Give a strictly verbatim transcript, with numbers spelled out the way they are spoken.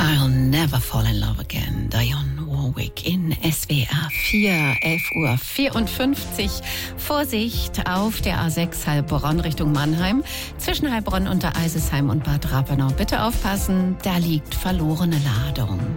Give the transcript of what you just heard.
I'll never fall in love again. Dionne Warwick in S W R vier, elf Uhr vierundfünfzig. Vorsicht auf der A sechs Heilbronn Richtung Mannheim. Zwischen Heilbronn, Untereisesheim und Bad Rappenau. Bitte aufpassen, da liegt verlorene Ladung.